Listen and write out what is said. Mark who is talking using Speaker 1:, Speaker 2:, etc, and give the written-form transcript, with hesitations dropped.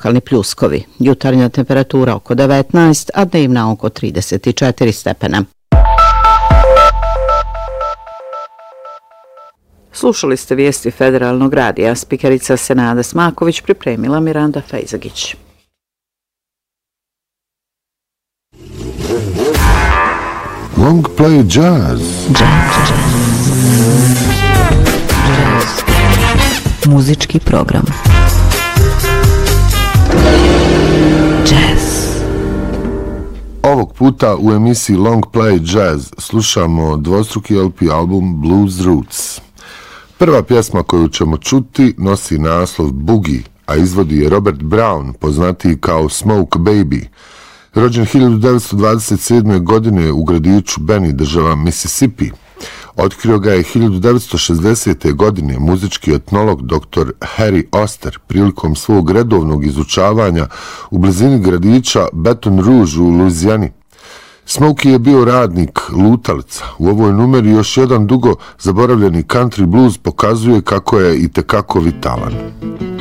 Speaker 1: lokalni pljuskovi. Jutarnja temperatura oko 19, a dnevna oko 34 stepena. Slušali ste vijesti Federalnog radija. Spikerica Senada Smaković pripremila Miranda Fejzagić.
Speaker 2: Long play jazz.
Speaker 1: Muzički program. Jazz.
Speaker 2: Ovog puta u emisiji Long Play Jazz slušamo dvostruki LP album Blues Roots. Prva pjesma koju ćemo čuti nosi naslov Boogie, a izvodi je Robert Brown, poznatiji kao Smoke Baby. Rođen 1927. godine u gradiću Benny, država Mississippi. Otkrio ga je 1960. godine muzički etnolog dr. Harry Oster prilikom svog redovnog izučavanja u blizini gradića Baton Rouge u Luizijani. Smokey je bio radnik lutalica. U ovoj numeri još jedan dugo zaboravljeni country blues pokazuje kako je itekako vitalan.